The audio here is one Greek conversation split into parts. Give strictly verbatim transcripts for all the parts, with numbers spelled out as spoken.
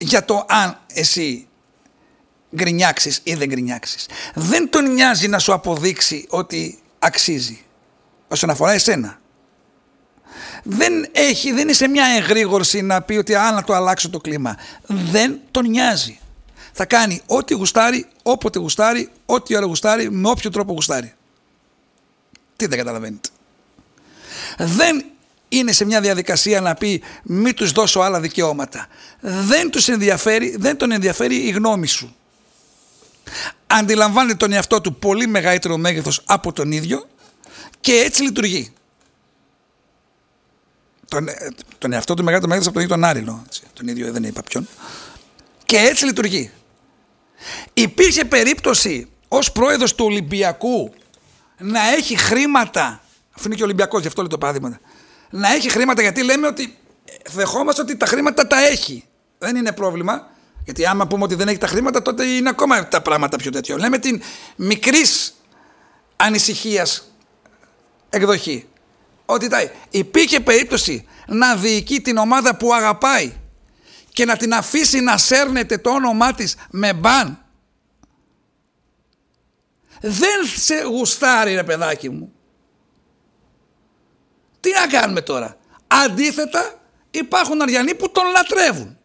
για το αν εσύ γκρινιάξεις ή δεν γκρινιάξεις. Δεν τον νοιάζει να σου αποδείξει ότι αξίζει όσον αφορά εσένα. Δεν, έχει, δεν είναι σε μια εγρήγορση να πει ότι α, να το αλλάξω το κλίμα. Δεν τον νοιάζει. Θα κάνει ό,τι γουστάρει, όποτε γουστάρει, ό,τι ώρα γουστάρει, με όποιο τρόπο γουστάρει. Τι δεν καταλαβαίνετε. Δεν είναι σε μια διαδικασία να πει μη τους δώσω άλλα δικαιώματα. Δεν τους ενδιαφέρει, δεν τον ενδιαφέρει η γνώμη σου. Αντιλαμβάνεται τον εαυτό του πολύ μεγαλύτερο μέγεθος από τον ίδιο και έτσι λειτουργεί. Τον, τον εαυτό του μεγαλύτερο μέγεθος από τον ίδιο τον Άριλο. Τον ίδιο δεν είπα ποιον. Και έτσι λειτουργεί. Υπήρχε περίπτωση ως πρόεδρος του Ολυμπιακού να έχει χρήματα, αφού είναι και Ολυμπιακός, γι' αυτό λέει το παράδειγμα, να έχει χρήματα, γιατί λέμε ότι δεχόμαστε ότι τα χρήματα τα έχει. Δεν είναι πρόβλημα, γιατί άμα πούμε ότι δεν έχει τα χρήματα, τότε είναι ακόμα τα πράγματα πιο τέτοιο. Λέμε την μικρής ανησυχίας εκδοχή. Ότι τα, υπήρχε περίπτωση να διοικεί την ομάδα που αγαπάει και να την αφήσει να σέρνεται το όνομά της με μπαν. Δεν σε γουστάρει, ρε παιδάκι μου. Τι να κάνουμε τώρα. Αντίθετα, υπάρχουν αριανοί που τον λατρεύουν.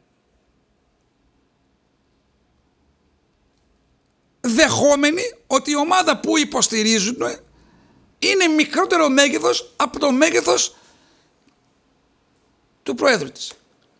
Δεχόμενοι ότι η ομάδα που υποστηρίζουν είναι μικρότερο μέγεθος από το μέγεθος του πρόεδρου της.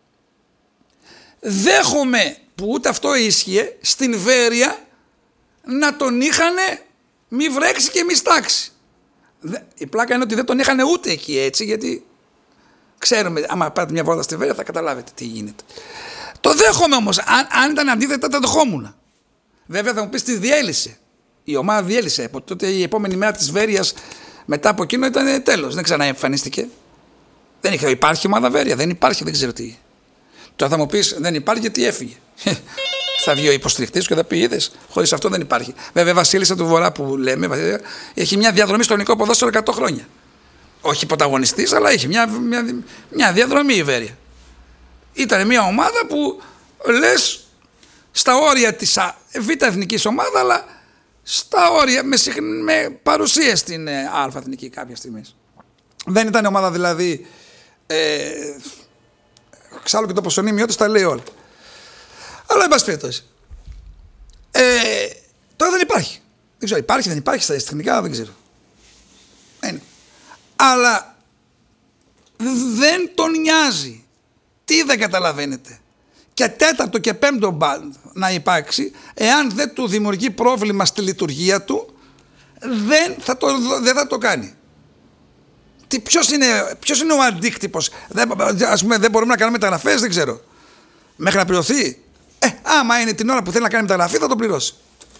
Δέχομαι που ούτε αυτό ίσχυε στην Βέρεια να τον είχανε μη βρέξει και μη στάξει. Η πλάκα είναι ότι δεν τον είχανε ούτε εκεί έτσι, γιατί ξέρουμε, άμα πάτε μια βόλτα στη Βέρεια θα καταλάβετε τι γίνεται. Το δέχομαι όμως, αν, αν ήταν αντίθετα τα δεχόμουν. Βέβαια θα μου πεις τι διέλυσε. Η ομάδα διέλυσε. Από τότε η επόμενη μέρα της Βέρειας μετά από εκείνο ήταν τέλος. Δεν ξαναεμφανίστηκε. Δεν είχε, υπάρχει ομάδα Βέρεια. Δεν υπάρχει, δεν ξέρω τι. Τώρα θα μου πεις δεν υπάρχει γιατί έφυγε. Θα βγει ο υποστηρικτής και θα πει είδες. Χωρίς αυτό δεν υπάρχει. Βέβαια η Βασίλισσα του Βορρά που λέμε έχει μια διαδρομή στο ελληνικό ποδόσφαιρο εκατό χρόνια. Όχι πρωταγωνιστής, αλλά έχει μια, μια, μια διαδρομή η Βέρεια. Ήταν μια ομάδα που λες στα όρια της β' εθνικής ομάδα, αλλά στα όρια με, με παρουσία στην ε, α' εθνική κάποια στιγμή. Δεν ήταν ομάδα δηλαδή. Ε, Ξάλλου και το ποσονίμιό της τα λέει όλα. Αλλά εν πάση περιπτώσει. Ε, τώρα δεν υπάρχει. Δεν ξέρω, υπάρχει, δεν υπάρχει στα τεχνικά, δεν ξέρω. Είναι. Αλλά δεν τον νοιάζει. Τι δεν καταλαβαίνετε. Και τέταρτο και πέμπτο μπαν να υπάρξει, εάν δεν του δημιουργεί πρόβλημα στη λειτουργία του, δεν θα το, δεν θα το κάνει. Τι, ποιος, είναι, ποιος είναι ο αντίκτυπος. Δεν, ας πούμε, δεν μπορούμε να κάνουμε μεταγραφές, δεν ξέρω. Μέχρι να πληρωθεί. Ε, άμα είναι την ώρα που θέλει να κάνει μεταγραφή, θα το πληρώσει.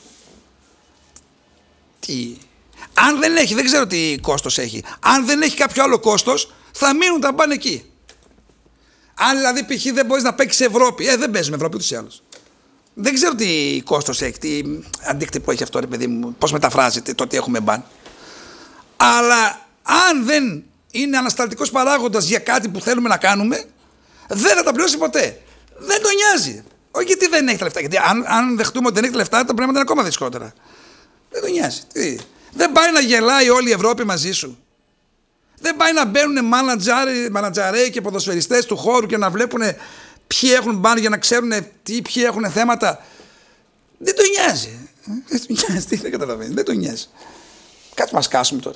Τι. Αν δεν έχει, δεν ξέρω τι κόστος έχει. Αν δεν έχει κάποιο άλλο κόστος, θα μείνουν τα μπαν εκεί. Αν δηλαδή π.χ. δεν μπορείς να παίξεις Ευρώπη, ε, δεν παίζουμε Ευρώπη ούτως ή άλλως. Δεν ξέρω τι κόστος έχει, τι αντίκτυπο έχει αυτό, ρε παιδί μου, πώς μεταφράζεται το ότι έχουμε μπαν. Αλλά αν δεν είναι ανασταλτικός παράγοντας για κάτι που θέλουμε να κάνουμε, δεν θα τα πληρώσει ποτέ. Δεν τον νοιάζει. Όχι γιατί δεν έχει τα λεφτά. Γιατί αν, αν δεχτούμε ότι δεν έχει τα λεφτά, τα πράγματα είναι ακόμα δυσκολότερα. Δεν τον νοιάζει. Τι. Δεν πάει να γελάει όλη η Ευρώπη μαζί σου. Δεν πάει να μπαίνουν μανατζαρέοι και ποδοσφαιριστές του χώρου και να βλέπουν ποιοι έχουν μπαν για να ξέρουν τι, ποιοι έχουν θέματα. Δεν τον νοιάζει. Δεν τον νοιάζει. Τι δεν καταλαβαίνει. Δεν τον νοιάζει. Κάτσε μας κάσουμε τώρα.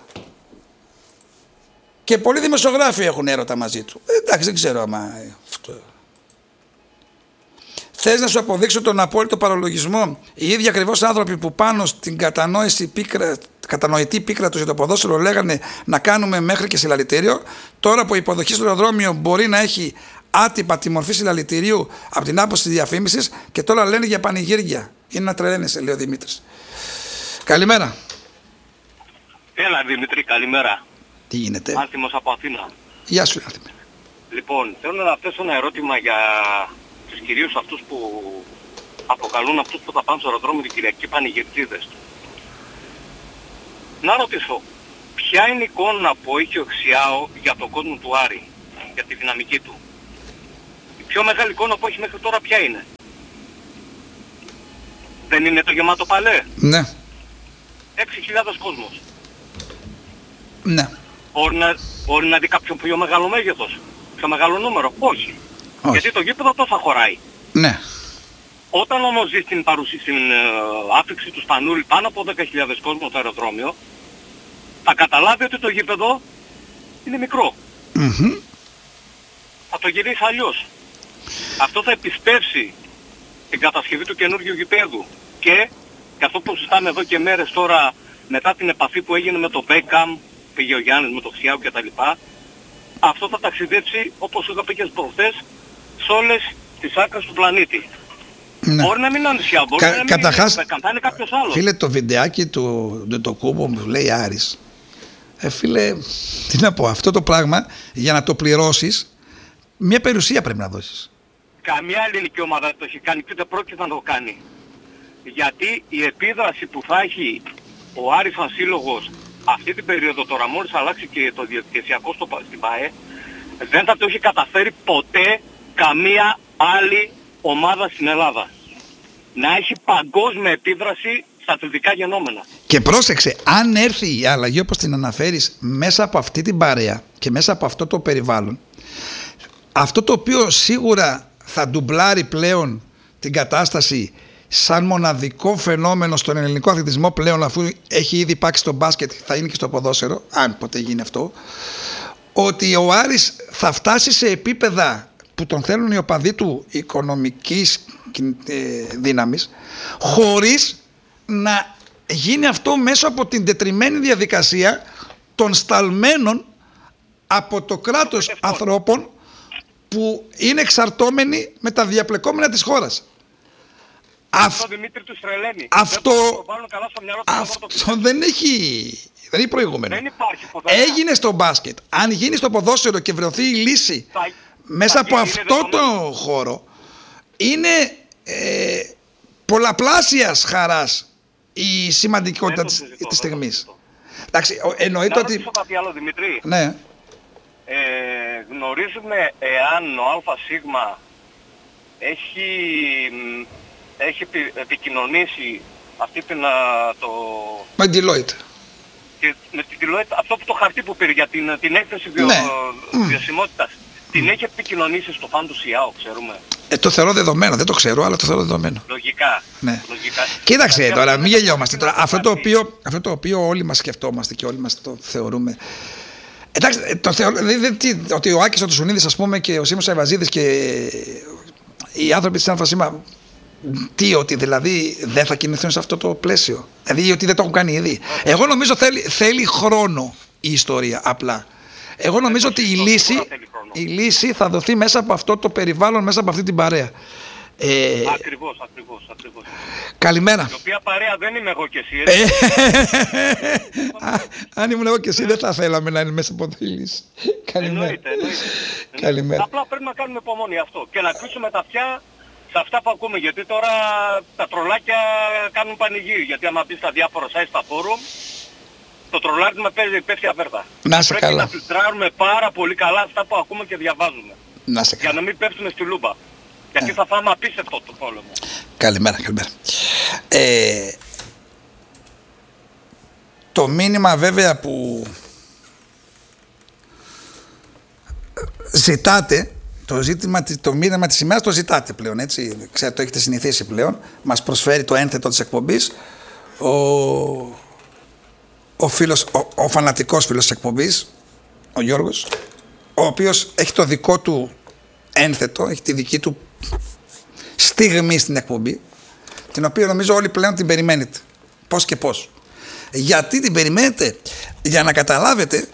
Και πολλοί δημοσιογράφοι έχουν έρωτα μαζί του. Ε, εντάξει, δεν ξέρω άμα. Θες να σου αποδείξω τον απόλυτο παραλογισμό? Οι ίδιοι ακριβώς άνθρωποι που πάνω στην κατανόηση πίκρα, κατανοητή πίκρα του για το ποδόσφαιρο λέγανε να κάνουμε μέχρι και συλλαλητήριο, τώρα που η υποδοχή στο αεροδρόμιο μπορεί να έχει άτυπα τη μορφή συλλαλητηρίου από την άποψη της διαφήμισης και τώρα λένε για πανηγύρια. Είναι να τρελαίνεσαι, λέει ο Δημήτρης. Καλημέρα. Έλα Δημήτρη, καλημέρα. Τι γίνεται? Άθιμος από Αθήνα. Γεια σου, Άθιμο. Λοιπόν, θέλω να θέσω ένα ερώτημα για τους κυρίους αυτούς που αποκαλούν αυτούς που θα πάνε στο αεροδρόμιο την Κυριακή πανηγυρτζίδες. Να ρωτήσω, ποια είναι η εικόνα που έχει ο Ξιάο για τον κόσμο του Άρη, για τη δυναμική του? Η πιο μεγάλη εικόνα που έχει μέχρι τώρα ποια είναι? δεν είναι το γεμάτο παλέ? Ναι. έξι χιλιάδες κόσμος. Ναι. Μπορεί να, μπορεί να δει κάποιο πιο μεγάλο μέγεθος, πιο μεγάλο νούμερο? Όχι. Όχι. Γιατί το γήπεδο τόσα χωράει. Ναι. Όταν όμως ζει στην παρουσία, στην uh, άφηξη του Σπανούλη πάνω από δέκα χιλιάδες κόσμο στο αεροδρόμιο, θα καταλάβει ότι το γήπεδο είναι μικρό. Mm-hmm. Θα το γυρίσει αλλιώς. Αυτό θα επισπεύσει την κατασκευή του καινούργιου γηπέδου. Και, και αυτό που συζητάμε εδώ και μέρες τώρα, μετά την επαφή που έγινε με το Μπέκαμ, πήγε ο Γιάννης με το Χιάου κτλ. Αυτό θα ταξιδέψει, όπως σου είχα πει και προχθές, σε όλες τις άκρες του πλανήτη. Ναι. Μπορεί να μην είναι ανησιά, μπορεί Κα, να μην καταρχάς, είναι Μπέκαμ, θα είναι κάποιος άλλος. Φίλε, το βιντεάκι του Ντετοκούμπο που λέει Άρης, ε, φίλε, τι να πω, αυτό το πράγμα για να το πληρώσεις, μια περιουσία πρέπει να δώσεις. Καμία ελληνική ομάδα δεν το έχει κάνει και ούτε πρόκειται να το κάνει. Γιατί η επίδραση που θα έχει ο Άρης σαν σύλλογος αυτή την περίοδο, τώρα μόλις αλλάξει και το διαδικτυακό στο, στην ΠΑΕ, δεν θα το έχει καταφέρει ποτέ καμία άλλη ομάδα στην Ελλάδα. Να έχει παγκόσμια επίδραση στα αθλητικά γενόμενα. Και πρόσεξε, αν έρθει η αλλαγή όπως την αναφέρεις μέσα από αυτή την παρέα και μέσα από αυτό το περιβάλλον, αυτό το οποίο σίγουρα θα ντουμπλάρει πλέον την κατάσταση σαν μοναδικό φαινόμενο στον ελληνικό αθλητισμό πλέον, αφού έχει ήδη υπάρξει στο μπάσκετ, θα είναι και στο ποδόσφαιρο, αν ποτέ γίνει αυτό, ότι ο Άρης θα φτάσει σε επίπεδα που τον θέλουν οι οπαδοί του οικονομικής δύναμης, χωρίς να γίνει αυτό μέσω από την τετριμένη διαδικασία των σταλμένων από το κράτος ανθρώπων που είναι εξαρτώμενοι με τα διαπλεκόμενα της χώρας. Αυτό, Δημήτρη, του τρελαίνει. Αυτό, δεν αυτό δεν έχει, δεν έχει προηγούμενο. Δεν υπάρχει ποτέ. Έγινε στο μπάσκετ. Αν γίνει στο ποδόσφαιρο και βρεθεί η λύση θα, μέσα θα από αυτό το χώρο, είναι ε, πολλαπλάσιας χαράς η σημαντικότητα της, της στιγμής. Εντάξει, εννοείται ότι... Να ρωτήσω κάτι άλλο, Δημήτρη. Ναι. Ε, γνωρίζουμε εάν ο ΑΣ έχει, έχει επι, επικοινωνήσει αυτή την, το... με την Deloitte. Και, με την Deloitte, αυτό που το χαρτί που πήρε για την, την έκθεση βιο, ναι. βιωσιμότητας, mm. την έχει επικοινωνήσει στο φαν του ΣΙΑΟ, ξέρουμε. Ε, το θεωρώ δεδομένο, δεν το ξέρω, αλλά το θεωρώ δεδομένο. Λογικά. Ναι. Λογικά. Κοίταξε και τώρα, μην γελιόμαστε τώρα. Αυτό το, οποίο, αυτό το οποίο όλοι μας σκεφτόμαστε και όλοι μας το θεωρούμε. Εντάξει, το θεωρώ, δηλαδή, ότι ο Άκης ο Τουσουνίδης, ας πούμε, και ο Σίμος Αϊβαζίδης και οι άνθρωποι της ΑΦΑΣΥΜΑ, τι, ότι δηλαδή δεν θα κινηθούν σε αυτό το πλαίσιο, δηλαδή ότι δεν το έχουν κάνει ήδη. Εγώ νομίζω θέλει, θέλει χρόνο η ιστορία απλά. Εγώ νομίζω ότι η λύση, η λύση θα δοθεί μέσα από αυτό το περιβάλλον, μέσα από αυτή την παρέα. Ε, ακριβώς, ακριβώς, ακριβώς. Καλημέρα. Η οποία παρέα δεν είμαι εγώ και εσύ, έτσι. Αν ήμουν εγώ και εσύ δεν θα θέλαμε να είναι μέσα από τη λύση. Καλημέρα. Εννοείται, εννοείται. Καλημέρα. Απλά πρέπει να κάνουμε υπομονή αυτό και να κλείσουμε τα αυτιά σε αυτά που ακούμε, γιατί τώρα τα τρολάκια κάνουν πανηγύρι, γιατί άμα μπει στα διάφορα site, στα forum, το τρολάρισμα πέφτει αβέρτα. Να σε πρέπει καλά. να φιλτράρουμε πάρα πολύ καλά αυτά που ακούμε και διαβάζουμε. Να σε καλά. Για να μην πέφτουμε στη λούμπα. Γιατί θα φάμε απίστευτο το πόλεμο. Καλημέρα, καλημέρα. Ε, το μήνυμα βέβαια που ζητάτε, το, ζήτημα, το μήνυμα της ημέρας το ζητάτε πλέον, έτσι, ξέρετε, το έχετε συνηθίσει πλέον. Μας προσφέρει το ένθετο της εκπομπής ο, ο, φίλος, ο, ο φανατικός φίλος της εκπομπής, ο Γιώργος, ο οποίος έχει το δικό του ένθετο, έχει τη δική του στιγμή στην εκπομπή, την οποία νομίζω όλοι πλέον την περιμένετε. Πώς και πώς. Γιατί την περιμένετε? Για να καταλάβετε,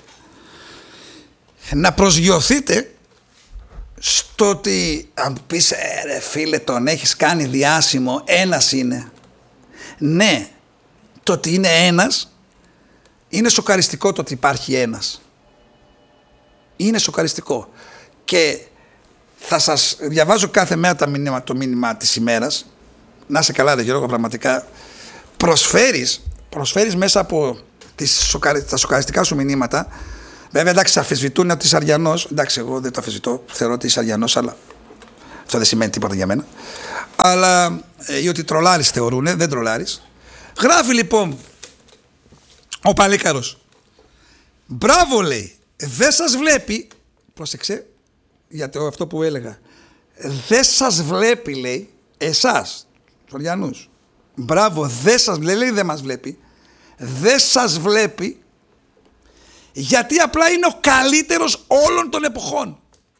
να προσγειωθείτε στο ότι αν πεις ε, ρε φίλε, τον έχεις κάνει διάσημο, ένας είναι. Ναι, το ότι είναι ένας είναι σοκαριστικό, το ότι υπάρχει ένας. Είναι σοκαριστικό. Και θα σας διαβάζω κάθε μέρα τα μήνυμα, το μήνυμα της ημέρας. Να είσαι καλά, ρε Γιώργο, πραγματικά προσφέρεις, προσφέρεις μέσα από τις σοκαρι, τα σοκαριστικά σου μηνύματα. Βέβαια, εντάξει, αφισβητούν ότι είσαι Αριανός. Εντάξει, εγώ δεν το αφισβητώ, θεωρώ ότι είσαι Αριανός, αλλά Αυτό δεν σημαίνει τίποτα για μένα. Αλλά ε, ή ότι τρολάρεις θεωρούνε, δεν τρολάρεις. Γράφει λοιπόν ο Παλίκαρος. Μπράβο, λέει, δεν σας βλέπει. Πρόσεξε, γιατί αυτό που έλεγα. Δεν σας βλέπει, λέει, εσάς, τους Οριανούς. Μπράβο, δεν σας βλέπει, λέει, δεν μας βλέπει. Δεν σας βλέπει, γιατί απλά είναι ο καλύτερος όλων των εποχών.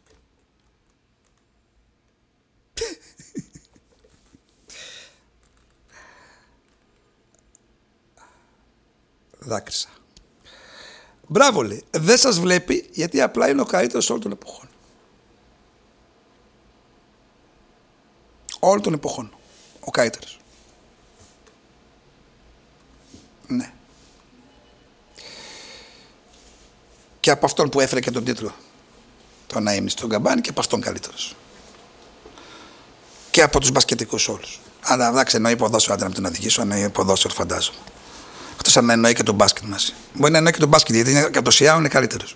Δάκρυσα. Μπράβο, λέει, δεν σας βλέπει, γιατί απλά είναι ο καλύτερος όλων των εποχών. Όλων των εποχών. Ο καλύτερος. Ναι. Και από αυτόν που έφερε και τον τίτλο, τον Αείμνη στον Καμπάνη, και από αυτόν καλύτερος. Και από τους μπασκετικούς όλους. Αλλά εντάξει, εννοεί ποδόσφαιρο, άντε να τον οδηγήσω, εννοεί ποδόσφαιρο, φαντάζομαι. Εκτός αν εννοεί και τον μπάσκετ μαζί. Μπορεί να εννοεί και τον μπάσκετ, γιατί είναι, κατ' ουσιαίου είναι καλύτερος.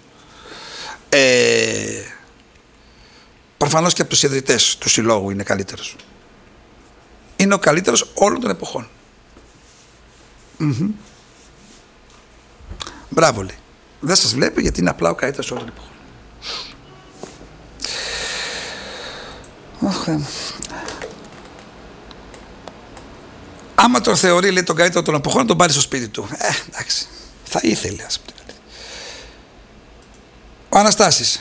Ε, προφανώς και από τους ιδρυτές του συλλόγου είναι καλύτερος. Είναι ο καλύτερος όλων των εποχών. Mm-hmm. Μπράβο, λέει. Δεν σας βλέπει, γιατί είναι απλά ο καλύτερος όλων των εποχών. Oh, άμα τον θεωρεί, λέει, τον καλύτερο των εποχών, να τον πάρει στο σπίτι του. Ε, εντάξει. Θα ήθελε, ας πούμε. Ο Αναστάσης.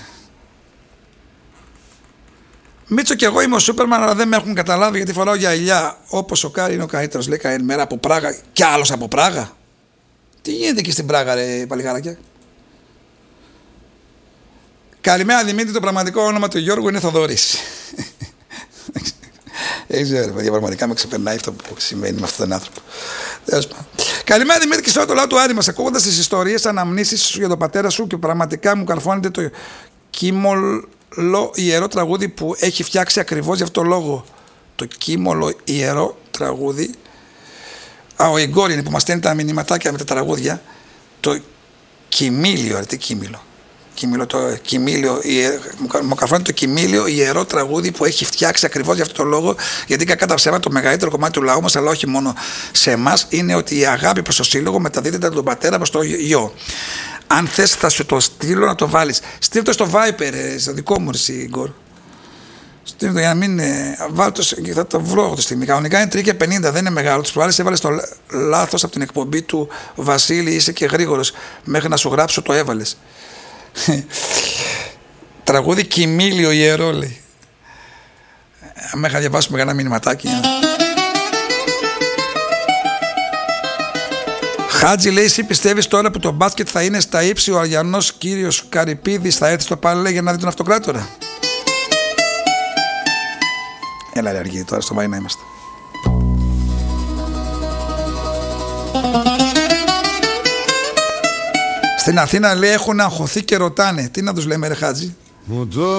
Μίτσο, και εγώ είμαι ο Σούπερμαν, αλλά δεν με έχουν καταλάβει γιατί φοράω γυαλιά. Όπως ο Κάρι είναι ο καλύτερος, λέει, καμένη μέρα από Πράγα. Κι άλλος από Πράγα. Τι γίνεται εκεί στην Πράγα, ρε παλιγάρακια. Καλημέρα, Δημήτρη. Το πραγματικό όνομα του Γιώργου είναι Θοδωρής. Δεν ξέρω, παιδιά, πραγματικά με ξεπερνάει αυτό που συμβαίνει με αυτόν τον άνθρωπο. Καλημέρα, Δημήτρη, και σε όλο το λαό του Άρη μας. Ακούγοντας τις ιστορίες, αναμνήσεις σου για τον πατέρα σου, και πραγματικά μου καρφώνεται το κύμολο ιερό τραγούδι που έχει φτιάξει ακριβώς για αυτό το λόγο. Το κύμολο ιερό τραγούδι. Α, ο Ιγκόρη είναι που μας στέλνει τα μηνυματάκια με τα τραγούδια. Το κοιμήλιο, ρε, τι κύμηλο. Κιμήλιο, το κοιμήλιο, μου καρφώνεται το κοιμήλιο ιερό τραγούδι που έχει φτιάξει ακριβώς για αυτό το λόγο, γιατί κακά τα ψέματα το μεγαλύτερο κομμάτι του λαού μας, αλλά όχι μόνο σε εμάς, είναι ότι η αγάπη προς το σύλλογο μεταδίδεται από τον πατέρα προς το γιο. Αν θες θα σου το στείλω να το βάλεις. Στείλ το στο Viper, στο δικό μου, εσύ Γκορ. Στείλ το για να μην. Βάλω το, θα το βρω αυτή τη στιγμή. Κανονικά είναι τρία και πενήντα, δεν είναι μεγάλο. Τις προάλλες έβαλες το λάθος από την εκπομπή του Βασίλη, είσαι και γρήγορος. Μέχρι να σου γράψω το έβαλες. Τραγούδι κοιμήλιο ιερό, λέει. Αν είχα διαβάσει με κανένα μηνυματάκι. Χάτζη, λέει, εσύ πιστεύεις τώρα που το μπάσκετ θα είναι στα ύψη, ο Αριανός κύριος Καρυπίδης θα έρθει στο Πάλε για να δει τον Αυτοκράτορα? Έλα, ρε Αργύρη, τώρα στο Βάη να είμαστε. Στην Αθήνα, λέει, έχουν αγχωθεί και ρωτάνε. Τι να τους λέμε, ρε Χάτζη?